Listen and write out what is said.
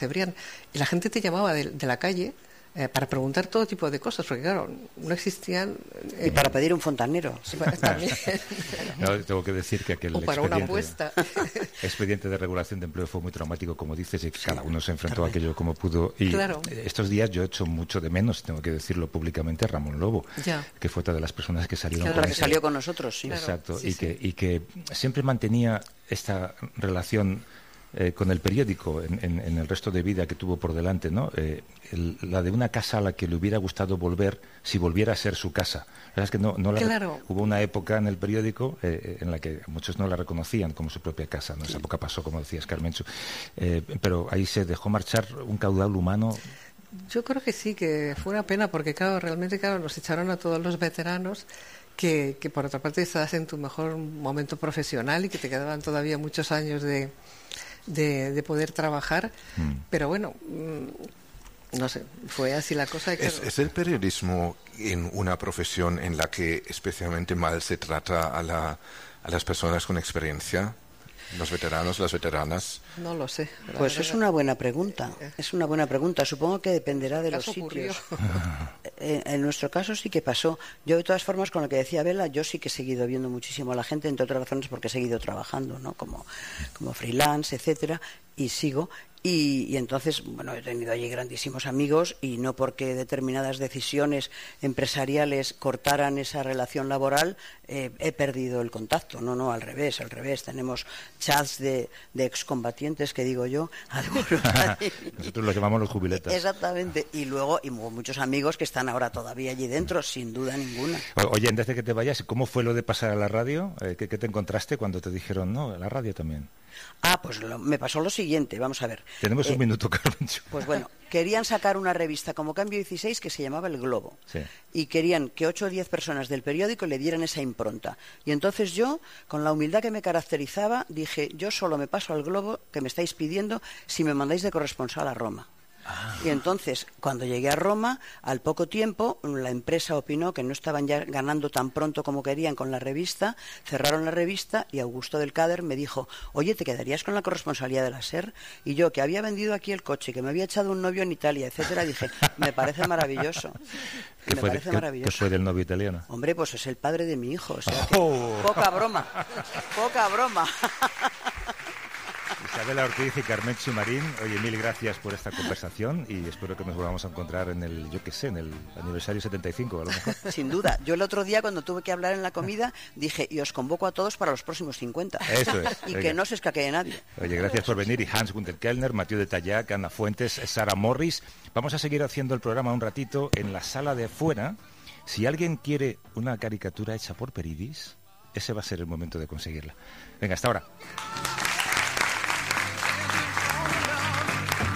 Cebrián, y la gente te llamaba de la calle para preguntar todo tipo de cosas, porque claro, no existían... y para pedir un fontanero. También. No, tengo que decir que aquel o para una apuesta. expediente de regulación de empleo fue muy traumático, como dices, y cada uno se enfrentó a aquello como pudo. Y estos días yo he hecho mucho de menos, tengo que decirlo públicamente, a Ramón Lobo, que fue otra de las personas que salieron con que salió con nosotros, sí. Exacto, y que siempre mantenía esta relación con el periódico en el resto de vida que tuvo por delante, ¿no? La de una casa a la que le hubiera gustado volver si volviera a ser su casa. La verdad es que hubo una época en el periódico en la que muchos no la reconocían como su propia casa, ¿no? Esa época pasó, como decías, Carmenchu, pero ahí se dejó marchar un caudal humano. Yo creo que sí, que fue una pena, porque realmente nos echaron a todos los veteranos que por otra parte estabas en tu mejor momento profesional y que te quedaban todavía muchos años de poder trabajar, pero bueno, no sé, fue así la cosa. ¿Es el periodismo en una profesión en la que especialmente mal se trata a las personas con experiencia? ¿Los veteranos, las veteranas? No lo sé. Pues es una buena pregunta. Es una buena pregunta. Supongo que dependerá de los sitios. En nuestro caso sí que pasó. Yo, de todas formas, con lo que decía Bela, yo sí que he seguido viendo muchísimo a la gente, entre otras razones porque he seguido trabajando, ¿no? Como freelance, etcétera, y sigo. Y entonces, bueno, he tenido allí grandísimos amigos, y no porque determinadas decisiones empresariales cortaran esa relación laboral he perdido el contacto. No, al revés. Tenemos chats de excombatientes, que digo yo. Nosotros los llamamos los jubiletas. Exactamente. Y luego muchos amigos que están ahora todavía allí dentro, sin duda ninguna. Oye, antes de que te vayas, ¿cómo fue lo de pasar a la radio? ¿Qué te encontraste cuando te dijeron, no, la radio también? Pues me pasó lo siguiente, vamos a ver. Tenemos un minuto, Carmen. Pues bueno, querían sacar una revista como Cambio 16 que se llamaba El Globo. Sí. Y querían que 8 o 10 personas del periódico le dieran esa impronta. Y entonces yo, con la humildad que me caracterizaba, dije, yo solo me paso al Globo que me estáis pidiendo si me mandáis de corresponsal a Roma. Y entonces, cuando llegué a Roma, al poco tiempo, la empresa opinó que no estaban ya ganando tan pronto como querían con la revista, cerraron la revista, y Augusto del Cader me dijo, oye, ¿te quedarías con la corresponsalía de la SER? Y yo, que había vendido aquí el coche, que me había echado un novio en Italia, etcétera, dije, me parece maravilloso. ¿Qué fue del novio italiano? Hombre, pues es el padre de mi hijo, o sea que, poca broma. Isabela Ortiz y Carmenchu Marín, oye, mil gracias por esta conversación, y espero que nos volvamos a encontrar en el aniversario 75, a lo mejor. Sin duda. Yo el otro día, cuando tuve que hablar en la comida, dije, y os convoco a todos para los próximos 50. Eso es. Y que no se escaquee nadie. Oye, gracias por venir, y Hans Günther Kellner, Mathieu de Tallac, Ana Fuentes, Sara Morris. Vamos a seguir haciendo el programa un ratito en la sala de afuera. Si alguien quiere una caricatura hecha por Peridis, ese va a ser el momento de conseguirla. Venga, hasta ahora.